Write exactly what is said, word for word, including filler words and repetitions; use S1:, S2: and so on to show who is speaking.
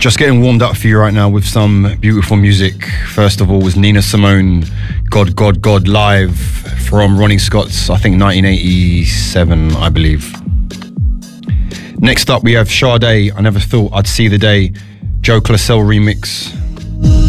S1: Just getting warmed up for you right now with some beautiful music. First of all was Nina Simone, God, God, God, live from Ronnie Scott's, I think nineteen eighty-seven, I believe. Next up we have Sade, I Never Thought I'd See the Day, Joe Classell remix.